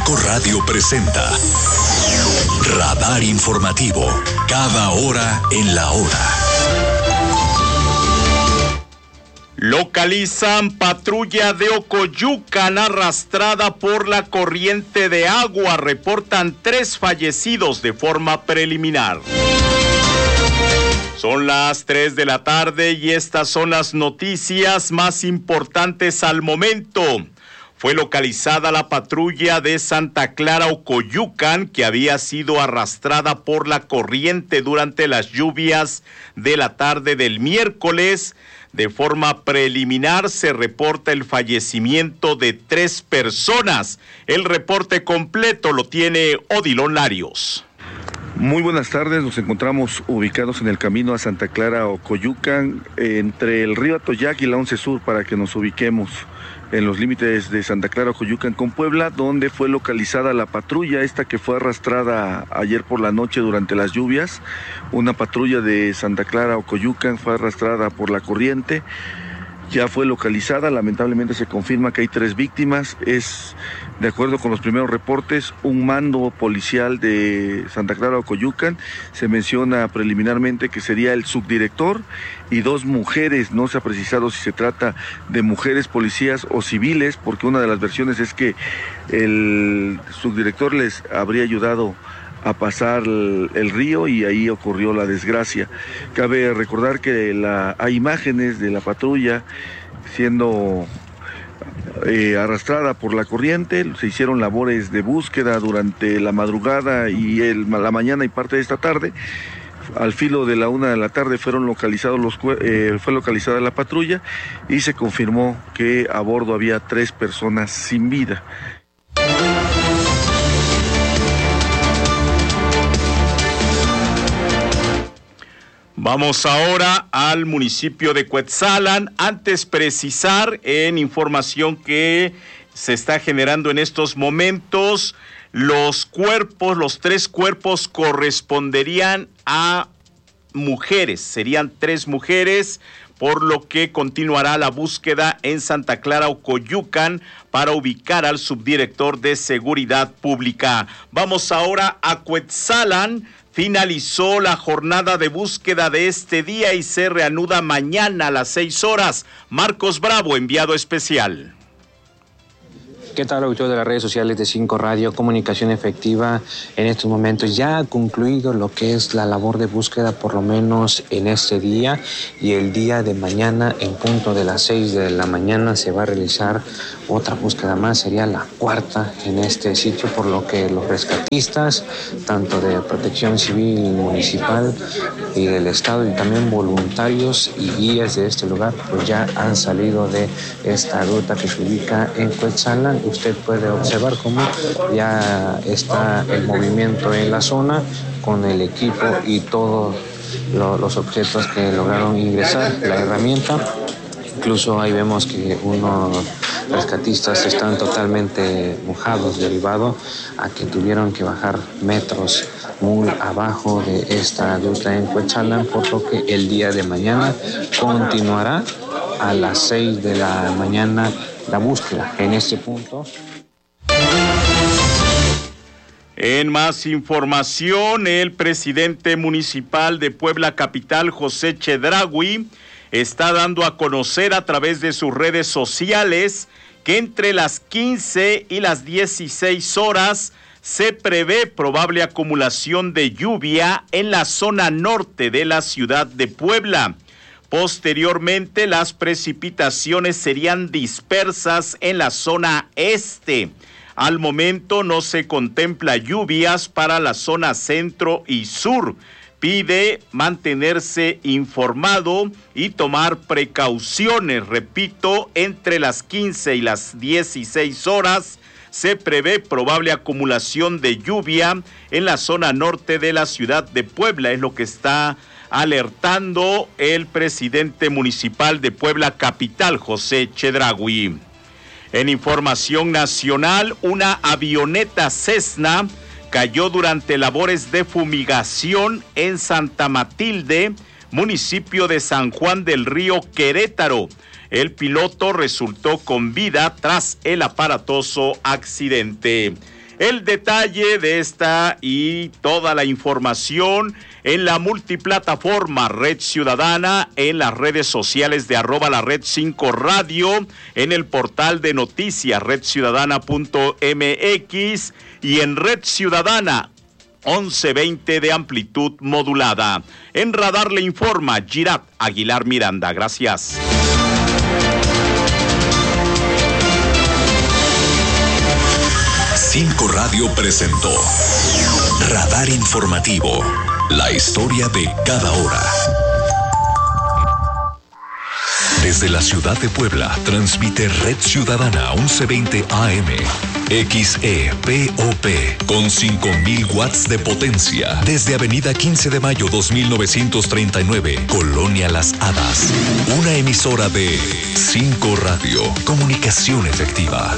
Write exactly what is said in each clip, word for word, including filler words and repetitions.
Cinco Radio presenta Radar Informativo, cada hora en la hora. Localizan patrulla de Ocoyucan arrastrada por la corriente de agua. Reportan tres fallecidos de forma preliminar. Son las tres de la tarde y estas son las noticias más importantes al momento. Fue localizada la patrulla de Santa Clara Ocoyucan, que había sido arrastrada por la corriente durante las lluvias de la tarde del miércoles. De forma preliminar se reporta el fallecimiento de tres personas. El reporte completo lo tiene Odilon Larios. Muy buenas tardes, nos encontramos ubicados en el camino a Santa Clara Ocoyucan, entre el río Atoyac y la once Sur, para que nos ubiquemos en los límites de Santa Clara Ocoyucan con Puebla, donde fue localizada la patrulla esta que fue arrastrada ayer por la noche durante las lluvias. Una patrulla de Santa Clara Ocoyucan fue arrastrada por la corriente. Ya fue localizada, lamentablemente se confirma que hay tres víctimas. Es, de acuerdo con los primeros reportes, un mando policial de Santa Clara Ocoyucan. Se menciona preliminarmente que sería el subdirector y dos mujeres. No se ha precisado si se trata de mujeres policías o civiles, porque una de las versiones es que el subdirector les habría ayudado a pasar el, el río y ahí ocurrió la desgracia. Cabe recordar que la, hay imágenes de la patrulla siendo eh, arrastrada por la corriente. Se hicieron labores de búsqueda durante la madrugada y el, la mañana y parte de esta tarde. Al filo de la una de la tarde fueron localizados los, eh, fue localizada la patrulla y se confirmó que a bordo había tres personas sin vida. Vamos ahora al municipio de Cuetzalan. Antes precisar en información que se está generando en estos momentos, los cuerpos, los tres cuerpos corresponderían a mujeres, serían tres mujeres, por lo que continuará la búsqueda en Santa Clara Ocoyucan para ubicar al subdirector de Seguridad Pública. Vamos ahora a Cuetzalan. Finalizó la jornada de búsqueda de este día y se reanuda mañana a las seis horas. Marcos Bravo, enviado especial. ¿Qué tal, autor de las redes sociales de Cinco Radio? Comunicación efectiva. En estos momentos ya ha concluido lo que es la labor de búsqueda, por lo menos en este día, y el día de mañana en punto de las seis de la mañana se va a realizar otra búsqueda más, sería la cuarta en este sitio, por lo que los rescatistas, tanto de Protección Civil Municipal y del Estado, y también voluntarios y guías de este lugar, pues ya han salido de esta ruta que se ubica en Cuetzalan. Usted puede observar cómo ya está el movimiento en la zona con el equipo y todos lo, los objetos que lograron ingresar, la herramienta. Incluso ahí vemos que unos rescatistas están totalmente mojados, derivado a que tuvieron que bajar metros muy abajo de esta ruta en Cuetzalan, por lo que el día de mañana continuará a las seis de la mañana la búsqueda en este punto. En más información, el presidente municipal de Puebla Capital, José Chedraui, está dando a conocer a través de sus redes sociales que entre las quince y las dieciséis horas se prevé probable acumulación de lluvia en la zona norte de la ciudad de Puebla. Posteriormente, las precipitaciones serían dispersas en la zona este. Al momento no se contempla lluvias para la zona centro y sur. Pide mantenerse informado y tomar precauciones. Repito, entre las quince y las dieciséis horas se prevé probable acumulación de lluvia en la zona norte de la ciudad de Puebla. Es lo que está alertando el presidente municipal de Puebla Capital, José Chedraui. En información nacional, una avioneta Cessna cayó durante labores de fumigación en Santa Matilde, municipio de San Juan del Río, Querétaro. El piloto resultó con vida tras el aparatoso accidente. El detalle de esta y toda la información en la multiplataforma Red Ciudadana, en las redes sociales de arroba la red cinco radio, en el portal de noticias red ciudadana punto m x y en Red Ciudadana once veinte de amplitud modulada. En Radar le informa Girat Aguilar Miranda. Gracias. cinco Radio presentó Radar Informativo, la historia de cada hora. Desde la ciudad de Puebla, transmite Red Ciudadana once veinte A M, X E P O P, con cinco mil watts de potencia, desde Avenida quince de mayo dos mil novecientos treinta y nueve, Colonia Las Hadas. Una emisora de cinco Radio, comunicación efectiva.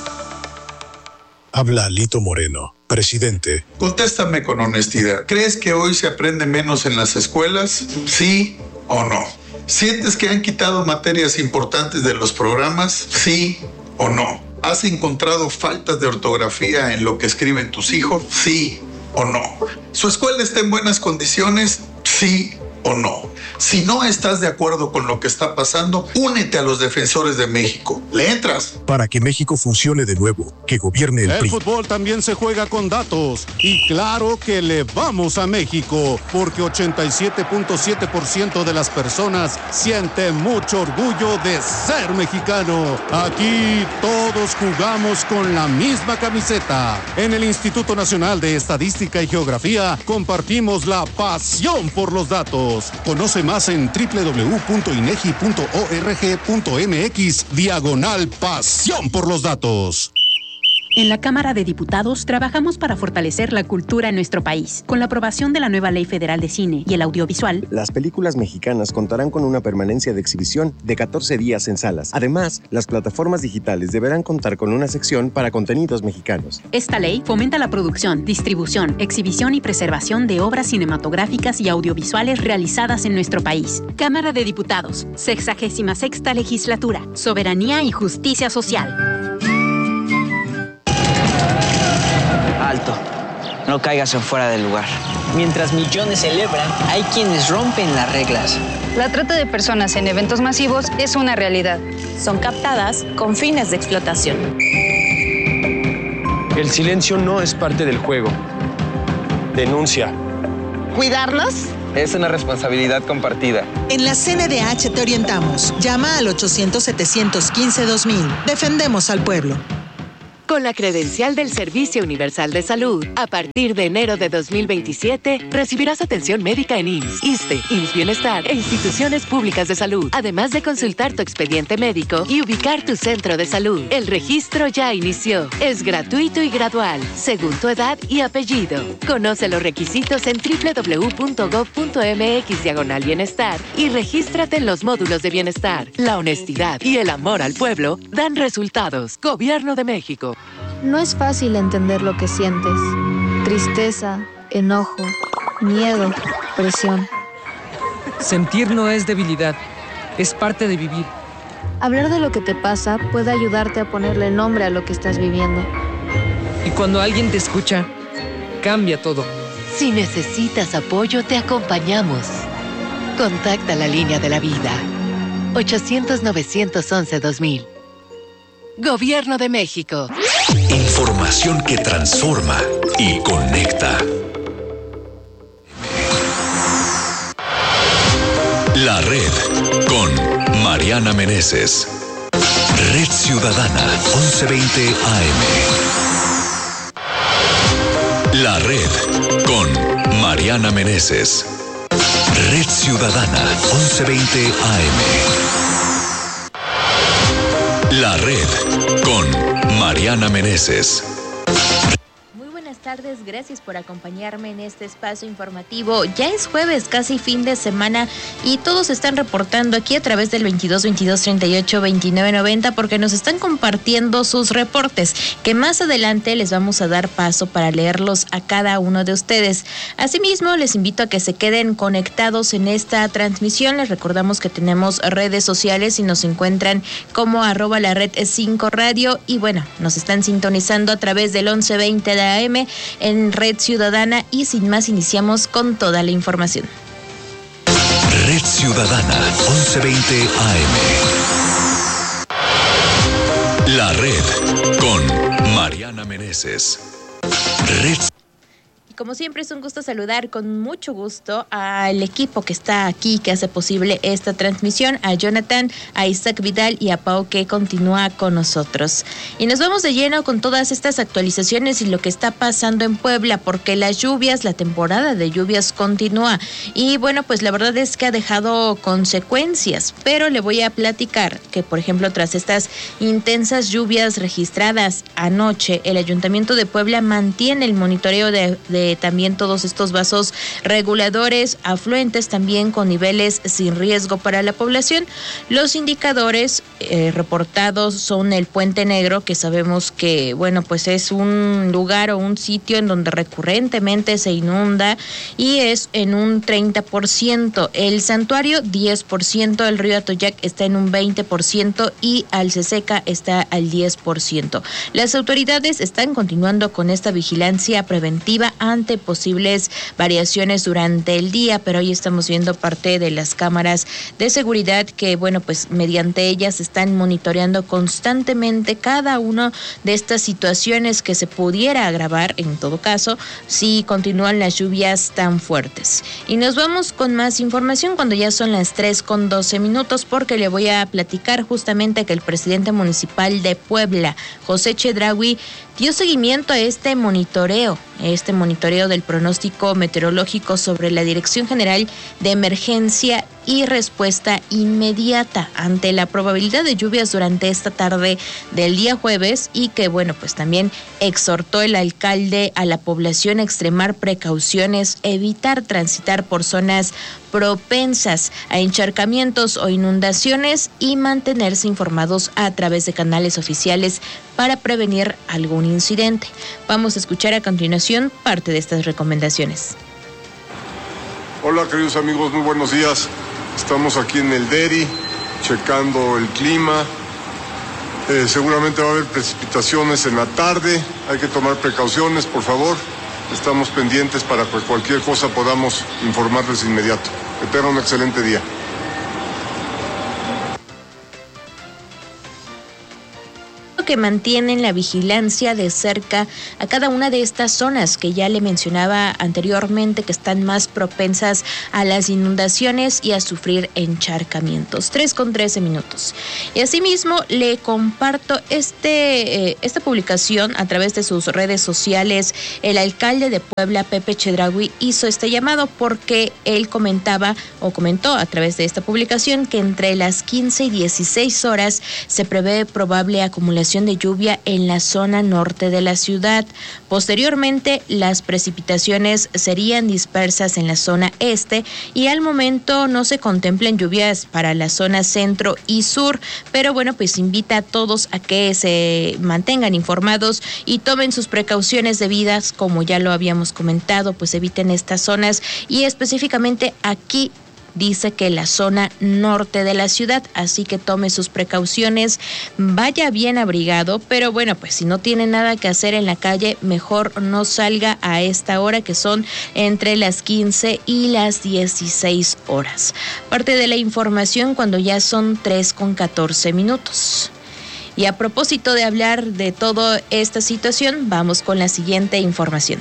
Habla Lito Moreno, presidente. Contéstame con honestidad. ¿Crees que hoy se aprende menos en las escuelas? ¿Sí o no? ¿Sientes que han quitado materias importantes de los programas? ¿Sí o no? ¿Has encontrado faltas de ortografía en lo que escriben tus hijos? ¿Sí o no? ¿Su escuela está en buenas condiciones? ¿Sí o no? Si no estás de acuerdo con lo que está pasando, únete a los defensores de México. ¿Le entras? Para que México funcione de nuevo, que gobierne el, el P R I. El fútbol también se juega con datos. Y claro que le vamos a México, porque ochenta y siete punto siete por ciento de las personas sienten mucho orgullo de ser mexicano. Aquí todos jugamos con la misma camiseta. En el Instituto Nacional de Estadística y Geografía compartimos la pasión por los datos. Conoce más en doble u doble u doble u punto inegi punto org punto m x diagonal pasión por los datos. En la Cámara de Diputados trabajamos para fortalecer la cultura en nuestro país. Con la aprobación de la nueva Ley Federal de Cine y el Audiovisual, las películas mexicanas contarán con una permanencia de exhibición de catorce días en salas. Además, las plataformas digitales deberán contar con una sección para contenidos mexicanos. Esta ley fomenta la producción, distribución, exhibición y preservación de obras cinematográficas y audiovisuales realizadas en nuestro país. Cámara de Diputados, sexagésima sexta legislatura, soberanía y justicia social. Alto, no caigas en fuera del lugar. Mientras millones celebran, hay quienes rompen las reglas. La trata de personas en eventos masivos es una realidad. Son captadas con fines de explotación. El silencio no es parte del juego. Denuncia. ¿Cuidarlos? Es una responsabilidad compartida. En la C N D H te orientamos. Llama al ochocientos, setecientos quince, dos mil. Defendemos al pueblo. Con la credencial del Servicio Universal de Salud, a partir de enero de dos mil veintisiete, recibirás atención médica en I M S S, ISSSTE, I M S S Bienestar e instituciones públicas de salud, además de consultar tu expediente médico y ubicar tu centro de salud. El registro ya inició. Es gratuito y gradual, según tu edad y apellido. Conoce los requisitos en doble u doble u doble u punto gob punto m x diagonal bienestar y regístrate en los módulos de bienestar. La honestidad y el amor al pueblo dan resultados. Gobierno de México. No es fácil entender lo que sientes. Tristeza, enojo, miedo, presión. Sentir no es debilidad, es parte de vivir. Hablar de lo que te pasa puede ayudarte a ponerle nombre a lo que estás viviendo. Y cuando alguien te escucha, cambia todo. Si necesitas apoyo, te acompañamos. Contacta la línea de la vida. ochocientos, novecientos once, dos mil. Gobierno de México. Información que transforma y conecta. La Red con Mariana Meneses. Red Ciudadana once veinte A M. La Red con Mariana Meneses. Red Ciudadana once veinte A M. La Red con Mariana Meneses. Muy buenas tardes. tardes, gracias por acompañarme en este espacio informativo. Ya es jueves, casi fin de semana, y todos están reportando aquí a través del veintidós veintidós treinta y ocho veintinueve noventa porque nos están compartiendo sus reportes, que más adelante les vamos a dar paso para leerlos a cada uno de ustedes. Asimismo, les invito a que se queden conectados en esta transmisión. Les recordamos que tenemos redes sociales y nos encuentran como arroba la red cinco radio, y bueno, nos están sintonizando a través del once veinte de A M en Red Ciudadana, y sin más iniciamos con toda la información. Red Ciudadana, once veinte A M. La Red con Mariana Meneses. Red. Como siempre, es un gusto saludar con mucho gusto al equipo que está aquí, que hace posible esta transmisión, a Jonathan, a Isaac Vidal y a Pau, que continúa con nosotros. Y nos vamos de lleno con todas estas actualizaciones y lo que está pasando en Puebla, porque las lluvias, la temporada de lluvias continúa. Y bueno, pues la verdad es que ha dejado consecuencias, pero le voy a platicar que, por ejemplo, tras estas intensas lluvias registradas anoche, el Ayuntamiento de Puebla mantiene el monitoreo de, de también todos estos vasos reguladores, afluentes también con niveles sin riesgo para la población. Los indicadores eh, reportados son el Puente Negro, que sabemos que, bueno, pues es un lugar o un sitio en donde recurrentemente se inunda y es en un treinta por ciento. El Santuario, diez por ciento. El río Atoyac está en un veinte por ciento y Alceseca está al diez por ciento. Las autoridades están continuando con esta vigilancia preventiva ante posibles variaciones durante el día, pero hoy estamos viendo parte de las cámaras de seguridad que, bueno, pues mediante ellas están monitoreando constantemente cada una de estas situaciones que se pudiera agravar, en todo caso, si continúan las lluvias tan fuertes. Y nos vamos con más información cuando ya son las tres con doce minutos, porque le voy a platicar justamente que el presidente municipal de Puebla, José Chedraui, dio seguimiento a este monitoreo, este monitoreo del pronóstico meteorológico sobre la Dirección General de Emergencia y Respuesta Inmediata ante la probabilidad de lluvias durante esta tarde del día jueves, y que, bueno, pues también exhortó el alcalde a la población a extremar precauciones, evitar transitar por zonas propensas a encharcamientos o inundaciones y mantenerse informados a través de canales oficiales para prevenir algún incidente. Vamos a escuchar a continuación parte de estas recomendaciones. Hola, queridos amigos, muy buenos días. Estamos aquí en el D E R I, checando el clima. Eh, seguramente va a haber precipitaciones en la tarde. Hay que tomar precauciones, por favor. Estamos pendientes para que cualquier cosa podamos informarles de inmediato. Que tengan un excelente día. Que mantienen la vigilancia de cerca a cada una de estas zonas que ya le mencionaba anteriormente, que están más propensas a las inundaciones y a sufrir encharcamientos. tres con trece minutos. Y asimismo le comparto este eh, esta publicación a través de sus redes sociales. El alcalde de Puebla, Pepe Chedraui, hizo este llamado porque él comentaba o comentó a través de esta publicación que entre las quince y dieciséis horas se prevé probable acumulación de lluvia en la zona norte de la ciudad. Posteriormente, las precipitaciones serían dispersas en la zona este y al momento no se contemplan lluvias para la zona centro y sur, pero bueno, pues invita a todos a que se mantengan informados y tomen sus precauciones debidas, como ya lo habíamos comentado, pues eviten estas zonas y específicamente aquí dice que la zona norte de la ciudad, así que tome sus precauciones, vaya bien abrigado, pero bueno, pues si no tiene nada que hacer en la calle, mejor no salga a esta hora, que son entre las quince y las dieciséis horas. Parte de la información cuando ya son tres con catorce minutos. Y a propósito de hablar de toda esta situación, vamos con la siguiente información.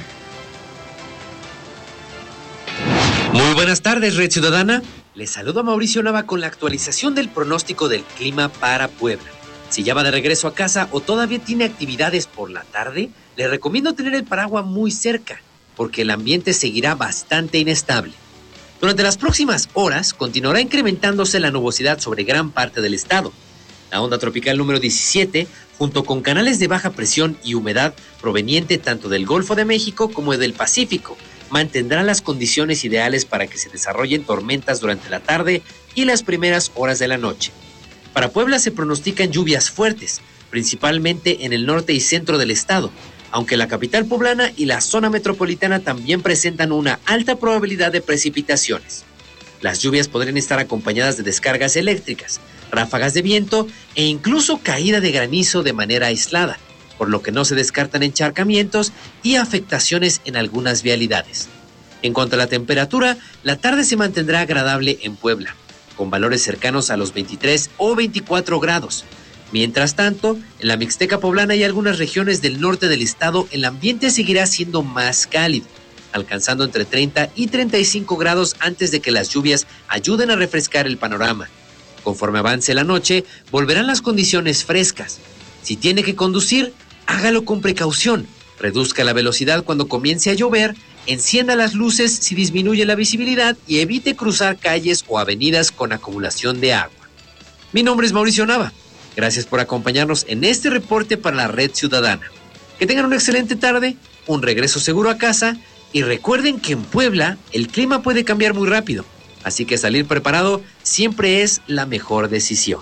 Muy buenas tardes, Red Ciudadana. Les saludo a Mauricio Nava con la actualización del pronóstico del clima para Puebla. Si ya va de regreso a casa o todavía tiene actividades por la tarde, le recomiendo tener el paraguas muy cerca, porque el ambiente seguirá bastante inestable. Durante las próximas horas continuará incrementándose la nubosidad sobre gran parte del estado. La onda tropical número diecisiete, junto con canales de baja presión y humedad proveniente tanto del Golfo de México como del Pacífico, mantendrán las condiciones ideales para que se desarrollen tormentas durante la tarde y las primeras horas de la noche. Para Puebla se pronostican lluvias fuertes, principalmente en el norte y centro del estado, aunque la capital poblana y la zona metropolitana también presentan una alta probabilidad de precipitaciones. Las lluvias podrían estar acompañadas de descargas eléctricas, ráfagas de viento e incluso caída de granizo de manera aislada, por lo que no se descartan encharcamientos y afectaciones en algunas vialidades. En cuanto a la temperatura, la tarde se mantendrá agradable en Puebla, con valores cercanos a los veintitrés o veinticuatro grados. Mientras tanto, en la Mixteca poblana y algunas regiones del norte del estado, el ambiente seguirá siendo más cálido, alcanzando entre treinta y treinta y cinco grados antes de que las lluvias ayuden a refrescar el panorama. Conforme avance la noche, volverán las condiciones frescas. Si tiene que conducir, hágalo con precaución. Reduzca la velocidad cuando comience a llover, encienda las luces si disminuye la visibilidad y evite cruzar calles o avenidas con acumulación de agua. Mi nombre es Mauricio Nava. Gracias por acompañarnos en este reporte para la Red Ciudadana. Que tengan una excelente tarde, un regreso seguro a casa y recuerden que en Puebla el clima puede cambiar muy rápido, así que salir preparado siempre es la mejor decisión.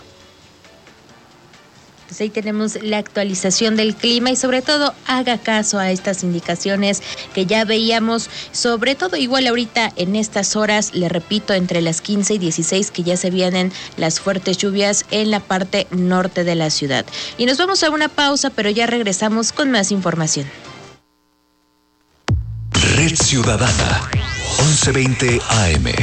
Pues ahí tenemos la actualización del clima y sobre todo haga caso a estas indicaciones que ya veíamos, sobre todo igual ahorita en estas horas, le repito, entre las quince y dieciséis que ya se vienen las fuertes lluvias en la parte norte de la ciudad. Y nos vamos a una pausa, pero ya regresamos con más información. Red Ciudadana, once veinte A M.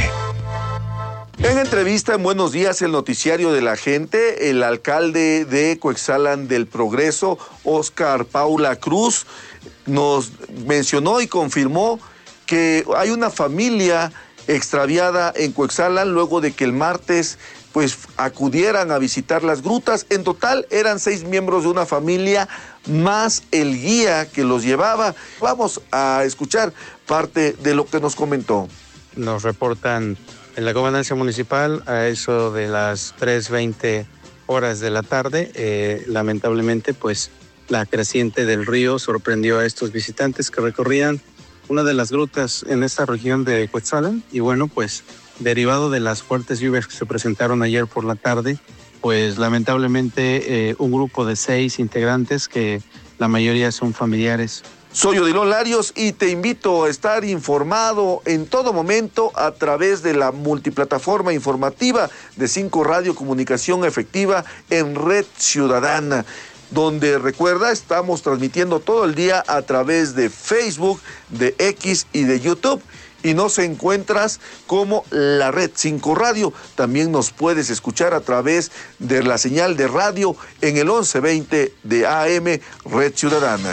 En entrevista en Buenos Días, el noticiario de la gente, el alcalde de Coetzalan del Progreso, Óscar Paula Cruz, nos mencionó y confirmó que hay una familia extraviada en Coetzalan luego de que el martes pues acudieran a visitar las grutas. En total eran seis miembros de una familia más el guía que los llevaba. Vamos a escuchar parte de lo que nos comentó. Nos reportan en la gobernancia municipal a eso de las tres veinte horas de la tarde. Eh, lamentablemente, pues la creciente del río sorprendió a estos visitantes que recorrían una de las grutas en esta región de Coetzalan. Y bueno, pues derivado de las fuertes lluvias que se presentaron ayer por la tarde, pues lamentablemente eh, un grupo de seis integrantes, que la mayoría son familiares. Soy Odilon Larios y te invito a estar informado en todo momento a través de la multiplataforma informativa de cinco Radio Comunicación Efectiva en Red Ciudadana, donde recuerda, estamos transmitiendo todo el día a través de Facebook, de X y de YouTube. Y nos encuentras como la Red cinco Radio. También nos puedes escuchar a través de la señal de radio en el once veinte de A M Red Ciudadana.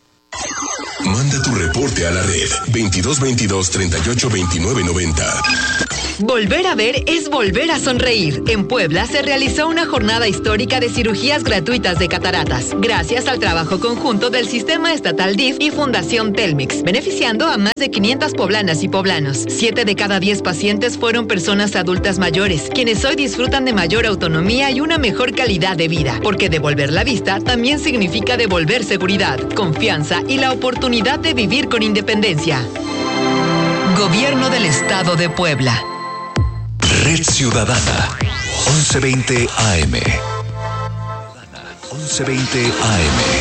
Manda tu reporte a la red veintidós veintidós treinta y ocho veintinueve noventa. Volver a ver es volver a sonreír. En Puebla se realizó una jornada histórica de cirugías gratuitas de cataratas, gracias al trabajo conjunto del Sistema Estatal D I F y Fundación Telmex, beneficiando a más de quinientas poblanas y poblanos. Siete de cada diez pacientes fueron personas adultas mayores, quienes hoy disfrutan de mayor autonomía y una mejor calidad de vida, porque devolver la vista también significa devolver seguridad, confianza y la oportunidad de vivir con independencia. Gobierno del Estado de Puebla. Red Ciudadana, once veinte A M. once veinte A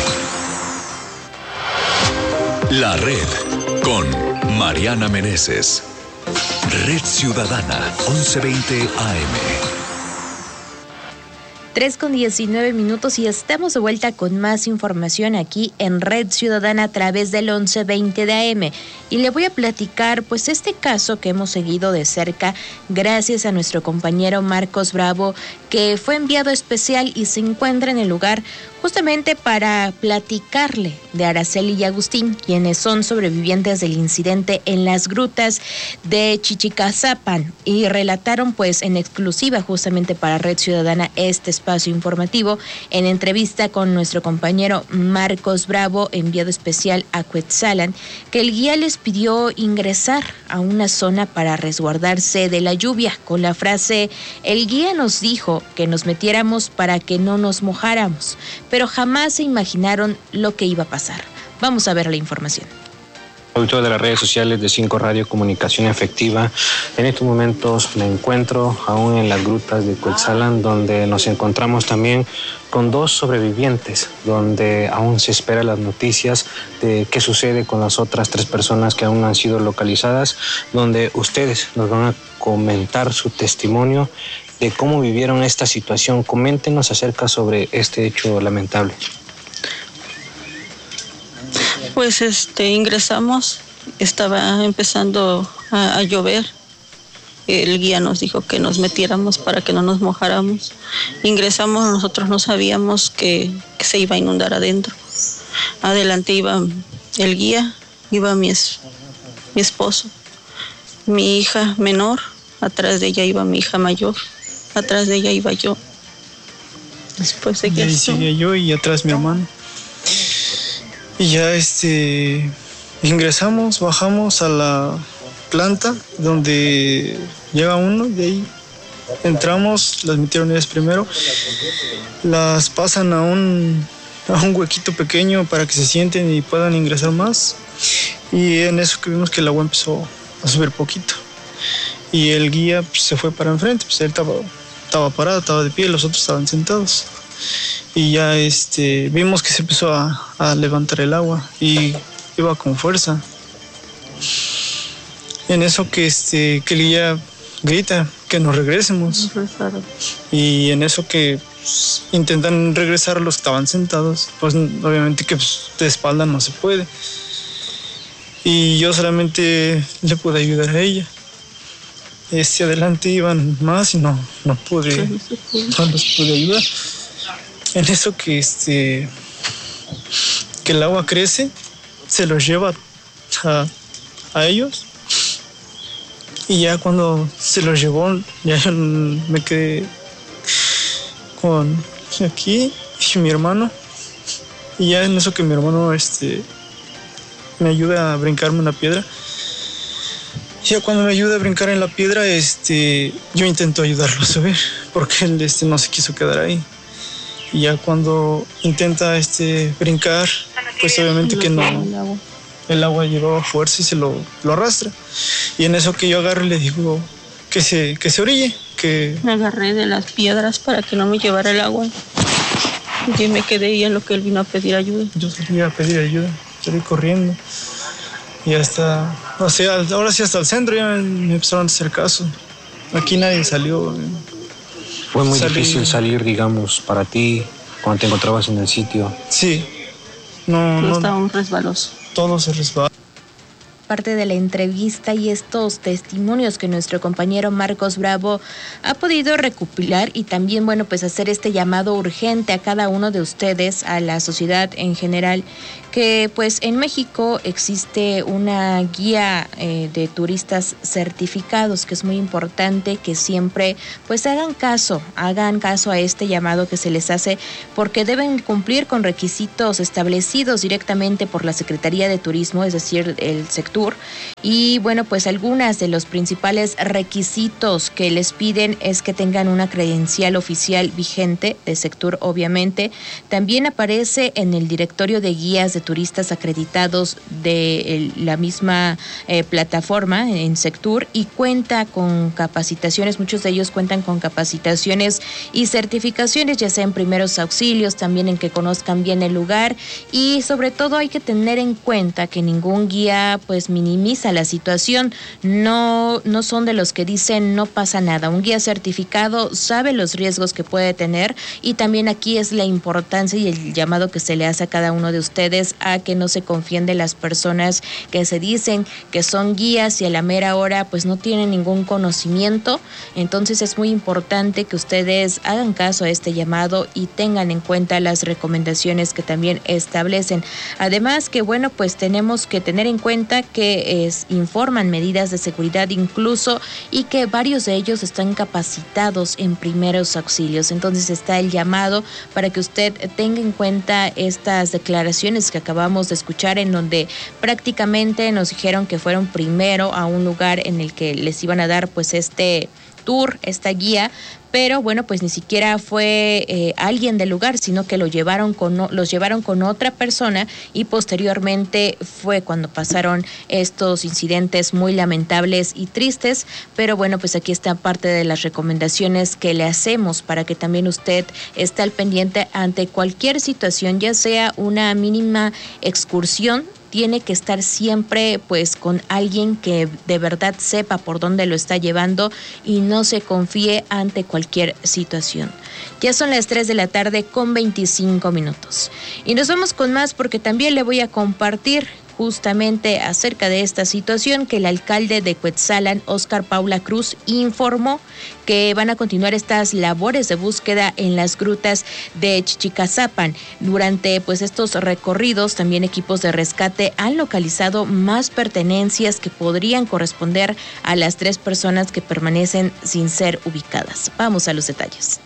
M. La Red con Mariana Meneses. Red Ciudadana, once veinte A M. tres con diecinueve minutos y estamos de vuelta con más información aquí en Red Ciudadana a través del once veinte de A M. Y le voy a platicar pues este caso que hemos seguido de cerca gracias a nuestro compañero Marcos Bravo, que fue enviado especial y se encuentra en el lugar justamente para platicarle de Araceli y Agustín, quienes son sobrevivientes del incidente en las grutas de Chichicazapan, y relataron pues en exclusiva justamente para Red Ciudadana este espacio informativo en entrevista con nuestro compañero Marcos Bravo, enviado especial a Coetzalan, que el guía les pidió ingresar a una zona para resguardarse de la lluvia con la frase: el guía nos dijo que nos metiéramos para que no nos mojáramos, pero jamás se imaginaron lo que iba a pasar. Vamos a ver la información. Auditor de las redes sociales de Cinco Radio Comunicación Efectiva. En estos momentos me encuentro aún en las grutas de Cuetzalan, donde nos encontramos también con dos sobrevivientes, donde aún se esperan las noticias de qué sucede con las otras tres personas que aún no han sido localizadas, donde ustedes nos van a comentar su testimonio de cómo vivieron esta situación. Coméntenos acerca sobre este hecho lamentable. Pues este ingresamos, estaba empezando a, a llover. El guía nos dijo que nos metiéramos para que no nos mojáramos. Ingresamos, nosotros no sabíamos que, que se iba a inundar adentro. Adelante iba el guía, iba mi, es, mi esposo, mi hija menor, atrás de ella iba mi hija mayor, atrás de ella iba yo. Después de que ahí sigue yo y atrás mi hermano. Y ya este ingresamos, bajamos a la planta donde llega uno, de ahí entramos, las metieron ellas primero, las pasan a un, a un huequito pequeño para que se sienten y puedan ingresar más. Y en eso que vimos que el agua empezó a subir poquito. Y el guía pues, se fue para enfrente, pues él estaba, estaba parado, estaba de pie, los otros estaban sentados. Y ya este, vimos que se empezó a, a levantar el agua y iba con fuerza. En eso que, este, que el guía grita que nos regresemos. Y en eso que pues, intentan regresar los que estaban sentados, pues obviamente que pues, de espalda no se puede. Y yo solamente le pude ayudar a ella. Este, adelante iban más y no, no pude, no los pude ayudar. En eso que este que el agua crece, se los lleva a, a ellos. Y ya cuando se los llevó, ya yo me quedé con aquí y mi hermano. Y ya en eso que mi hermano este me ayuda a brincarme una piedra. Y ya cuando me ayuda a brincar en la piedra, este yo intento ayudarlo a subir, porque él este no se quiso quedar ahí. Y ya cuando intenta este brincar, pues obviamente que no, el agua llevaba fuerza y se lo, lo arrastra. Y en eso que yo agarro y le digo que se, que se orille, que... Me agarré de las piedras para que no me llevara el agua. Y me quedé ahí en lo que él vino a pedir ayuda. Yo salí a pedir ayuda, salí corriendo. Y hasta, o sea, ahora sí hasta el centro ya me empezaron a hacer caso. Aquí nadie salió. Fue muy Salí. difícil salir, digamos, para ti, cuando te encontrabas en el sitio. Sí. No, no. Estaba un resbaloso. Todo se resbala. Parte de la entrevista y estos testimonios que nuestro compañero Marcos Bravo ha podido recopilar y también, bueno, pues hacer este llamado urgente a cada uno de ustedes, a la sociedad en general, que pues en México existe una guía eh, de turistas certificados, que es muy importante que siempre pues hagan caso, hagan caso a este llamado que se les hace, porque deben cumplir con requisitos establecidos directamente por la Secretaría de Turismo, es decir, el sector. Y bueno, pues algunas de los principales requisitos que les piden es que tengan una credencial oficial vigente de Sectur, obviamente. También aparece en el directorio de guías de turistas acreditados de el, la misma eh, plataforma en Sectur, y cuenta con capacitaciones, muchos de ellos cuentan con capacitaciones y certificaciones, ya sea en primeros auxilios, también en que conozcan bien el lugar, y sobre todo hay que tener en cuenta que ningún guía pues minimiza la situación, no, no son de los que dicen no pasa nada. Un guía certificado sabe los riesgos que puede tener, y también aquí es la importancia y el llamado que se le hace a cada uno de ustedes a que no se confíen de las personas que se dicen que son guías y a la mera hora pues no tienen ningún conocimiento. Entonces es muy importante que ustedes hagan caso a este llamado y tengan en cuenta las recomendaciones que también establecen. Además que bueno, pues tenemos que tener en cuenta que es, informan medidas de seguridad incluso, y que varios de ellos están capacitados en primeros auxilios. Entonces está el llamado para que usted tenga en cuenta estas declaraciones que acabamos de escuchar, en donde prácticamente nos dijeron que fueron primero a un lugar en el que les iban a dar pues este tour, esta guía, pero bueno, pues ni siquiera fue eh, alguien del lugar, sino que lo llevaron con, los llevaron con otra persona y posteriormente fue cuando pasaron estos incidentes muy lamentables y tristes. Pero bueno, pues aquí está parte de las recomendaciones que le hacemos para que también usted esté al pendiente ante cualquier situación, ya sea una mínima excursión. Tiene que estar siempre pues con alguien que de verdad sepa por dónde lo está llevando y no se confíe ante cualquier situación. Ya son las tres de la tarde con veinticinco minutos. Y nos vamos con más porque también le voy a compartir justamente acerca de esta situación que el alcalde de Cuetzalan, Óscar Paula Cruz, informó que van a continuar estas labores de búsqueda en las grutas de Chichicazapan. Durante pues estos recorridos, también equipos de rescate han localizado más pertenencias que podrían corresponder a las tres personas que permanecen sin ser ubicadas. Vamos a los detalles.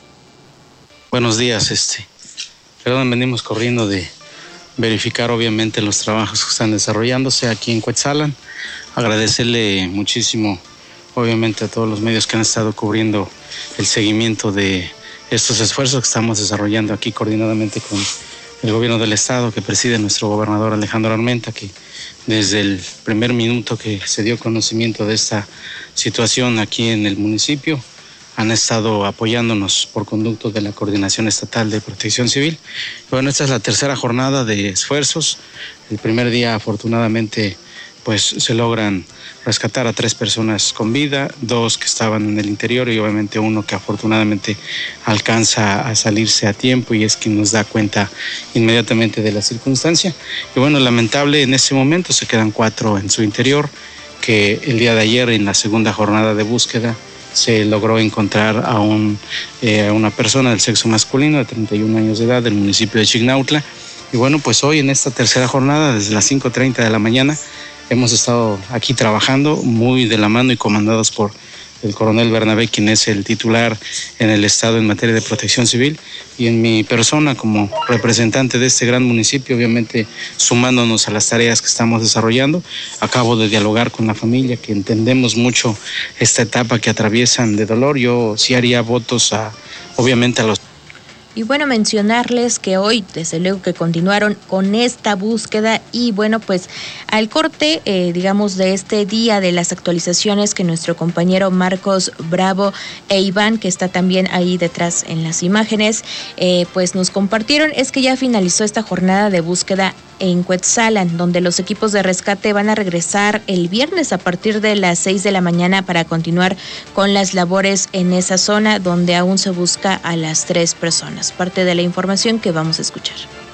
Buenos días, este, perdón, venimos corriendo de verificar obviamente los trabajos que están desarrollándose aquí en Cuetzalan. Agradecerle muchísimo obviamente a todos los medios que han estado cubriendo el seguimiento de estos esfuerzos que estamos desarrollando aquí coordinadamente con el gobierno del estado que preside nuestro gobernador Alejandro Armenta, que desde el primer minuto que se dio conocimiento de esta situación aquí en el municipio han estado apoyándonos por conducto de la Coordinación Estatal de Protección Civil. Bueno, esta es la tercera jornada de esfuerzos. El primer día, afortunadamente, pues se logran rescatar a tres personas con vida, dos que estaban en el interior y obviamente uno que afortunadamente alcanza a salirse a tiempo y es quien nos da cuenta inmediatamente de la circunstancia. Y bueno, lamentable en ese momento se quedan cuatro en su interior, que el día de ayer en la segunda jornada de búsqueda se logró encontrar a, un, eh, a una persona del sexo masculino de treinta y un años de edad del municipio de Chignautla. Y bueno, pues hoy en esta tercera jornada, desde las cinco treinta de la mañana, hemos estado aquí trabajando muy de la mano y comandados por el coronel Bernabé, quien es el titular en el estado en materia de protección civil, y en mi persona como representante de este gran municipio, obviamente sumándonos a las tareas que estamos desarrollando. Acabo de dialogar con la familia, que entendemos mucho esta etapa que atraviesan de dolor. Yo sí haría votos a, obviamente, a los... Y bueno, mencionarles que hoy, desde luego que continuaron con esta búsqueda y bueno, pues al corte, eh, digamos, de este día de las actualizaciones que nuestro compañero Marcos Bravo e Iván, que está también ahí detrás en las imágenes, eh, pues nos compartieron, es que ya finalizó esta jornada de búsqueda en Cuetzalan, donde los equipos de rescate van a regresar el viernes a partir de las seis de la mañana para continuar con las labores en esa zona donde aún se busca a las tres personas. Parte de la información que vamos a escuchar.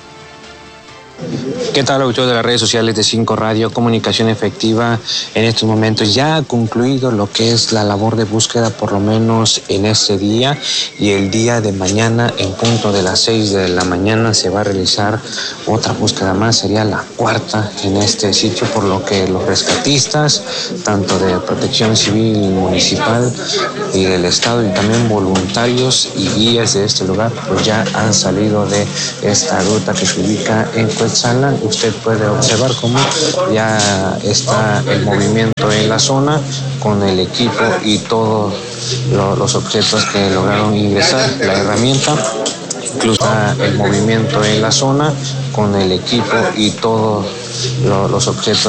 ¿Qué tal, autor de las redes sociales de cinco Radio? Comunicación Efectiva en estos momentos ya ha concluido lo que es la labor de búsqueda, por lo menos en este día, y el día de mañana en punto de las seis de la mañana se va a realizar otra búsqueda más, sería la cuarta en este sitio, por lo que los rescatistas, tanto de Protección Civil Municipal y del Estado, y también voluntarios y guías de este lugar, pues ya han salido de esta ruta que se ubica en Cuetzalan. Usted puede observar cómo ya está el movimiento en la zona con el equipo y todos lo, los objetos que lograron ingresar, la herramienta, incluso el movimiento en la zona con el equipo y todos lo, los objetos